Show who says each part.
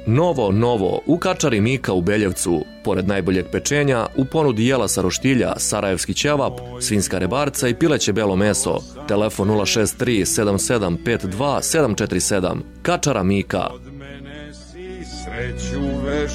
Speaker 1: Novo, u kačari Mika u Beljevcu. Pored najboljeg pečenja, u ponudi jela sa roštilja, sarajevski ćevap, svinjska rebarca i pileće belo meso. Telefon 063 7752 747. Kačara Mika.
Speaker 2: Od mene si sreću veš